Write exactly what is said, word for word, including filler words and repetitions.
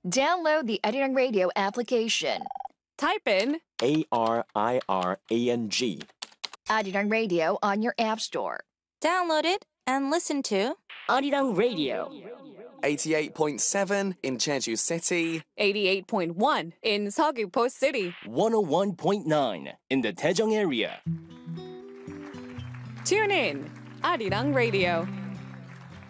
Download the Arirang Radio application. Type in A R I R A N G. Arirang Radio on your App Store. Download it and listen to Arirang Radio. eighty-eight point seven in Jeju City. eighty-eight point one in Seogwipo City. one oh one point nine in the Daejeong area. Tune in, Arirang Radio.